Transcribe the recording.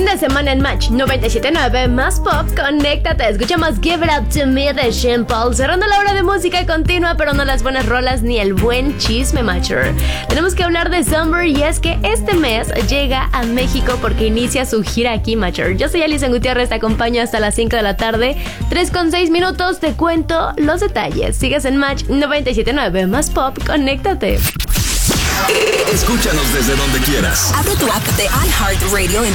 Fin de semana en Match 97.9 más pop, conéctate, escuchamos Give It Up To Me de Sean Paul, cerrando la hora de música continua, pero no las buenas rolas ni el buen chisme, Matcher. Tenemos que hablar de Summer y es que este mes llega a México porque inicia su gira aquí, Matcher. Yo soy Alison Gutiérrez, te acompaño hasta las 5 de la tarde, 3:06, te cuento los detalles. Sigues en Match 97.9 más pop, conéctate. Escúchanos desde donde quieras. Abre tu app de iHeartRadio en